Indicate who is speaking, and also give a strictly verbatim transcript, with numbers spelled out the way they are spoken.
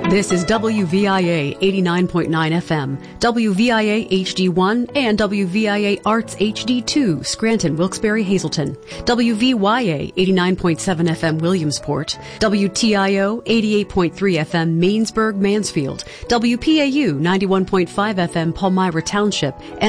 Speaker 1: This is W V I A eighty-nine point nine F M, W V I A H D one, and W V I A Arts H D two, Scranton, Wilkes-Barre, Hazleton, W V Y A eighty-nine point seven F M, Williamsport, W T I O eighty-eight point three F M, Mainsburg, Mansfield, W P A U ninety-one point five F M, Palmyra Township, and